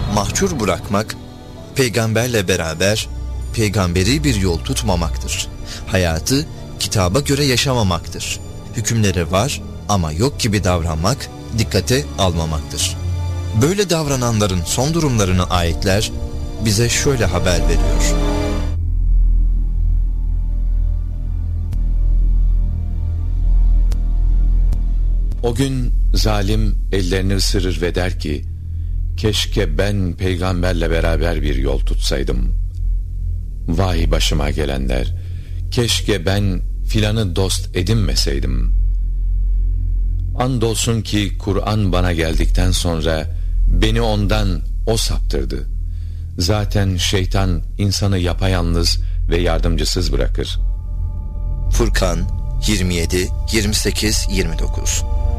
mahcur bırakmak, peygamberle beraber peygamberi bir yol tutmamaktır. Hayatı kitaba göre yaşamamaktır. Hükümleri var ama yok gibi davranmak, dikkate almamaktır. Böyle davrananların son durumlarını ayetler bize şöyle haber veriyor. O gün zalim ellerini ısırır ve der ki, keşke ben peygamberle beraber bir yol tutsaydım. Vay başıma gelenler, keşke ben filanı dost edinmeseydim. Andolsun ki Kur'an bana geldikten sonra beni ondan o saptırdı. Zaten şeytan insanı yapayalnız ve yardımcısız bırakır. Furkan 27, 28, 29